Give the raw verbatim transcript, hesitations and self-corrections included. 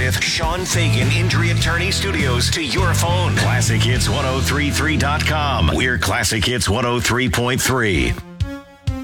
with Sean Fagan Injury Attorney Studios to your phone. classic hits ten thirty-three dot com. We're Classic Hits one oh three point three.